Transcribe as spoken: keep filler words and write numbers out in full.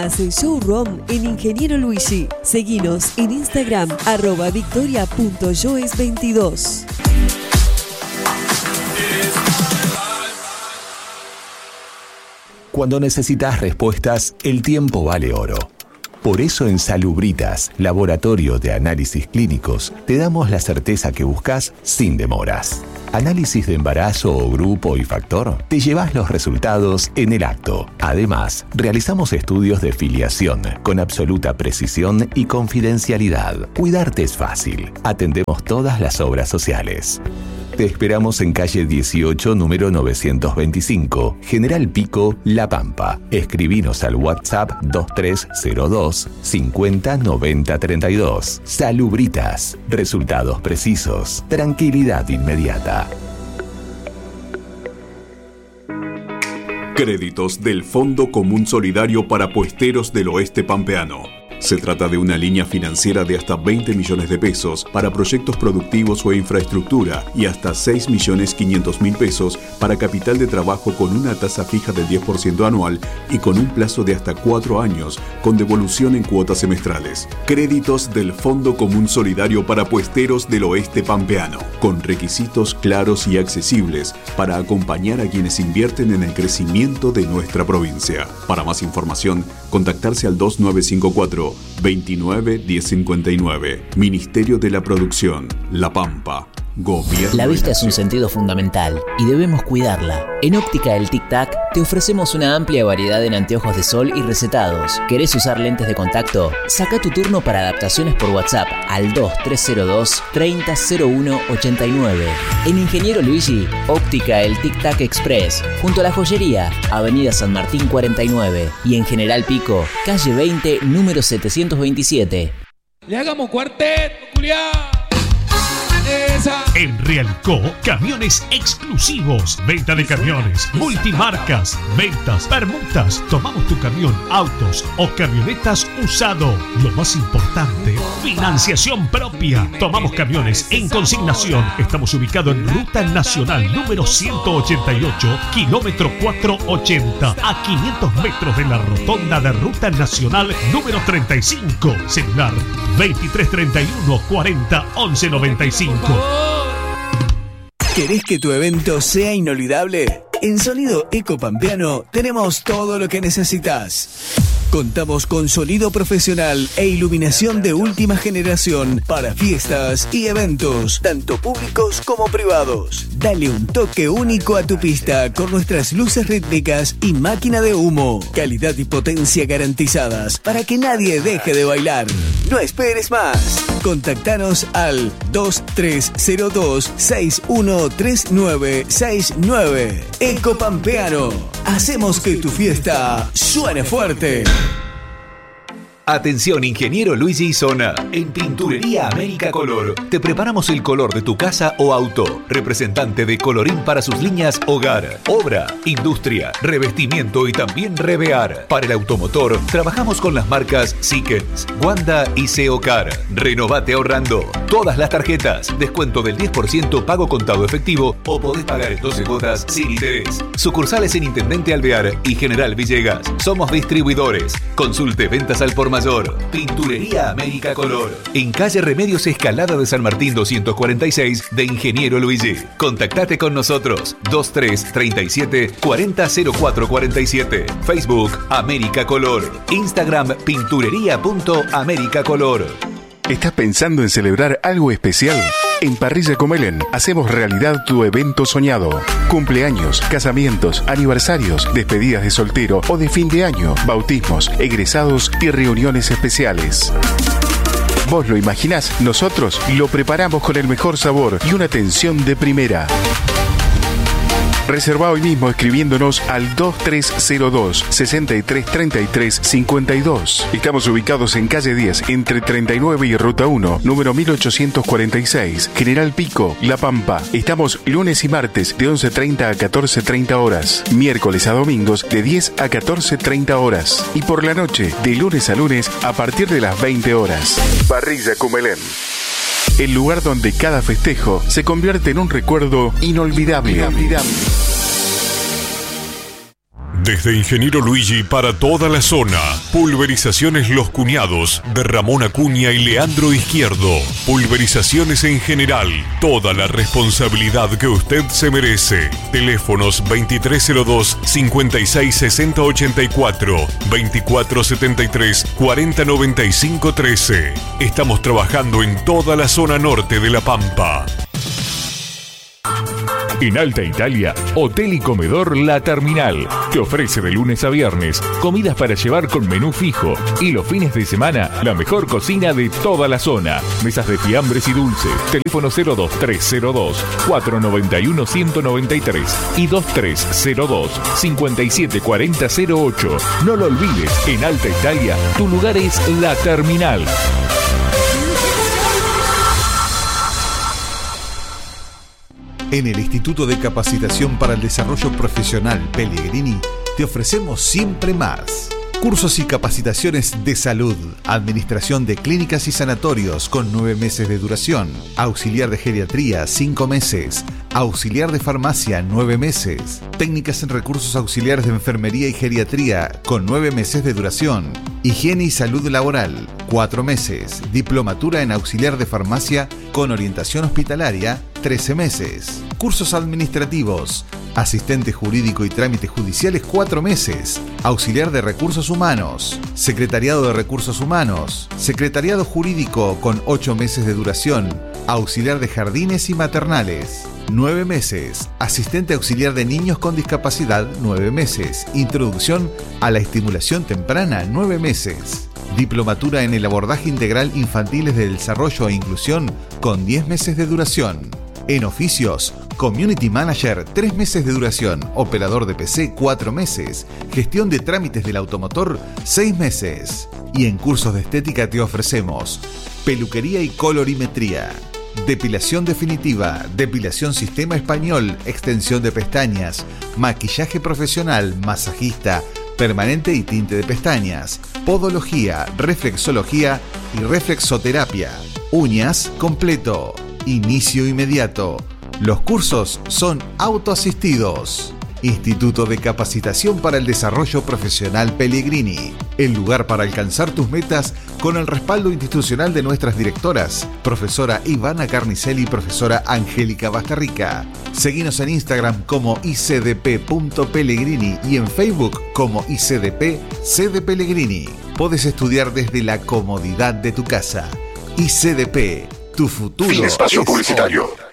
Hace showroom en Ingeniero Luigi. Seguinos en Instagram, arroba victoria punto joes veintidós. Cuando necesitas respuestas, el tiempo vale oro. Por eso en Salubritas, laboratorio de análisis clínicos, te damos la certeza que buscas sin demoras. Análisis de embarazo o grupo y factor, te llevas los resultados en el acto. Además, realizamos estudios de filiación con absoluta precisión y confidencialidad. Cuidarte es fácil. Atendemos todas las obras sociales. Te esperamos en calle dieciocho, número novecientos veinticinco, General Pico, La Pampa. Escribinos al WhatsApp dos tres cero dos, cincuenta, noventa, treinta y dos. Salubritas. Resultados precisos. Tranquilidad inmediata. Créditos del Fondo Común Solidario para Puesteros del Oeste Pampeano. Se trata de una línea financiera de hasta veinte millones de pesos para proyectos productivos o infraestructura y hasta seis millones quinientos mil pesos para capital de trabajo con una tasa fija del diez por ciento anual y con un plazo de hasta cuatro años con devolución en cuotas semestrales. Créditos del Fondo Común Solidario para Puesteros del Oeste Pampeano, con requisitos claros y accesibles para acompañar a quienes invierten en el crecimiento de nuestra provincia. Para más información, contactarse al dos nueve cinco cuatro, veintinueve, diez cincuenta y nueve. Ministerio de la Producción, La Pampa. Gobierno. La vista es un sentido fundamental y debemos cuidarla. En Óptica El Tic Tac te ofrecemos una amplia variedad en anteojos de sol y recetados. ¿Querés usar lentes de contacto? Saca tu turno para adaptaciones por WhatsApp al dos tres cero dos, treinta, cero uno, ochenta y nueve. En Ingeniero Luigi, Óptica El Tic Tac Express, junto a la joyería, Avenida San Martín cuarenta y nueve. Y en General Pico, calle veinte, número setecientos veintisiete. Le hagamos cuarteto, Julián. Esa. En Realco, camiones exclusivos, venta de camiones, multimarcas, ventas, permutas. Tomamos tu camión, autos o camionetas usado. Lo más importante, financiación propia. Tomamos camiones en consignación. Estamos ubicados en Ruta Nacional número ciento ochenta y ocho, kilómetro cuatrocientos ochenta, a quinientos metros de la rotonda de Ruta Nacional número treinta y cinco. Celular veintitrés treinta y uno, cuarenta, once noventa y cinco. ¿Querés que tu evento sea inolvidable? En Sonido Eco Pampeano tenemos todo lo que necesitas. Contamos con sonido profesional e iluminación de última generación para fiestas y eventos, tanto públicos como privados. Dale un toque único a tu pista con nuestras luces rítmicas y máquina de humo. Calidad y potencia garantizadas para que nadie deje de bailar. No esperes más. Contactanos al dos tres cero dos, seis uno tres nueve seis nueve. Eco Pampeano. Hacemos que tu fiesta suene fuerte. Atención ingeniero Luigi y Zona. En Pinturería América Color te preparamos el color de tu casa o auto. Representante de colorín para sus líneas hogar, obra, industria, revestimiento y también revear. Para el automotor trabajamos con las marcas Siemens, Wanda y Seocar. Renovate ahorrando. Todas las tarjetas, descuento del diez por ciento pago contado efectivo o podés pagar en doce cuotas sin interés. Sucursales en Intendente Alvear y General Villegas. Somos distribuidores. Consulte ventas al por mayor. Pinturería América Color. En calle Remedios Escalada de San Martín doscientos cuarenta y seis de Ingeniero Luigi. Contactate con nosotros. dos tres treinta y siete, cuarenta, cero cuatro cuarenta y siete. Facebook América Color. Instagram pinturería punto américa color. ¿Estás pensando en celebrar algo especial? En Parrilla Comelén hacemos realidad tu evento soñado. Cumpleaños, casamientos, aniversarios, despedidas de soltero o de fin de año, bautismos, egresados y reuniones especiales. Vos lo imaginás, nosotros lo preparamos con el mejor sabor y una atención de primera. Reserva hoy mismo escribiéndonos al dos tres cero dos, sesenta y tres treinta y tres cincuenta y dos. Estamos ubicados en calle diez, entre treinta y nueve y Ruta uno, número mil ochocientos cuarenta y seis, General Pico, La Pampa. Estamos lunes y martes de once treinta a catorce treinta horas, miércoles a domingos de diez a catorce treinta horas y por la noche de lunes a lunes a partir de las veinte horas. Parrilla Comelén. El lugar donde cada festejo se convierte en un recuerdo inolvidable. inolvidable. Desde Ingeniero Luigi para toda la zona. Pulverizaciones Los Cuñados de Ramón Acuña y Leandro Izquierdo. Pulverizaciones en general. Toda la responsabilidad que usted se merece. Teléfonos veintitrés cero dos, cincuenta y seis, sesenta ochenta y cuatro, veinticuatro setenta y tres, cuarenta noventa y cinco trece. Estamos trabajando en toda la zona norte de La Pampa. En Alta Italia, Hotel y Comedor La Terminal. Te ofrece de lunes a viernes comidas para llevar con menú fijo y los fines de semana la mejor cocina de toda la zona. Mesas de fiambres y dulces. Teléfono cero dos tres cero dos, cuatro nueve uno, uno nueve tres y dos tres cero dos, cinco siete cuatro cero cero ocho. No lo olvides, en Alta Italia, tu lugar es La Terminal. En el Instituto de Capacitación para el Desarrollo Profesional Pellegrini te ofrecemos siempre más. Cursos y capacitaciones de salud, administración de clínicas y sanatorios con nueve meses de duración, auxiliar de geriatría cinco meses, auxiliar de farmacia nueve meses, técnicas en recursos auxiliares de enfermería y geriatría con nueve meses de duración, higiene y salud laboral cuatro meses, diplomatura en auxiliar de farmacia con orientación hospitalaria trece meses, cursos administrativos, asistente jurídico y trámites judiciales cuatro meses, auxiliar de recursos humanos, secretariado de recursos humanos, secretariado jurídico con ocho meses de duración, auxiliar de jardines y maternales nueve meses, asistente auxiliar de niños con discapacidad nueve meses, introducción a la estimulación temprana nueve meses, diplomatura en el abordaje integral infantiles de desarrollo e inclusión con diez meses de duración. En oficios, Community Manager tres meses de duración, operador de P C cuatro meses, gestión de trámites del automotor seis meses. Y en cursos de estética te ofrecemos peluquería y colorimetría, depilación definitiva, depilación sistema español, extensión de pestañas, maquillaje profesional, masajista, permanente y tinte de pestañas, podología, reflexología y reflexoterapia, uñas completo, inicio inmediato. Los cursos son autoasistidos. Instituto de Capacitación para el Desarrollo Profesional Pellegrini, el lugar para alcanzar tus metas con el respaldo institucional de nuestras directoras, profesora Ivana Carnicelli y profesora Angélica Bastarrica. Seguinos en Instagram como i c d p punto pellegrini y en Facebook como I C D P C de Pellegrini. Podés estudiar desde la comodidad de tu casa. I C D P, tu futuro. Fin espacio publicitario.